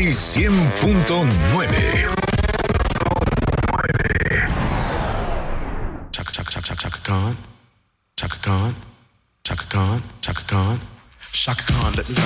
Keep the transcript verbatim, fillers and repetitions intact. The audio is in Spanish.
Play cien punto nueve. Chaka Chaka Chaka Chaka Khan, Chaka Khan, Chaka Khan, Chaka Khan, Chaka Khan, let me